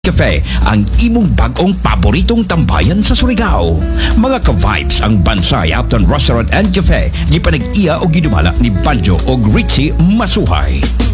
Cafe, ang imong bagong paboritong tambayan sa Surigao. Mga ka-vibes ang Bansay Upton Restaurant and Cafe, gipanag-iya o ginumala ni Banjo o Richie Masuhay.